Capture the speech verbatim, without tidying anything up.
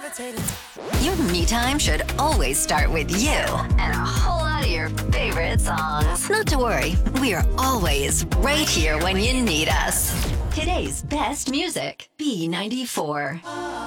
Your me time should always start with you and a whole lot of your favorite songs. Not to worry, we are always right here when you need us. Today's best music, B ninety-four.